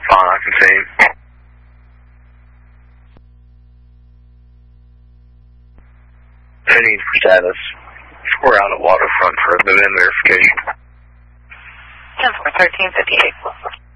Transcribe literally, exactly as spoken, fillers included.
fine, I can see him. Heading for status. We're out at Waterfront for the V I N verification. ten four, thirteen fifty-eight.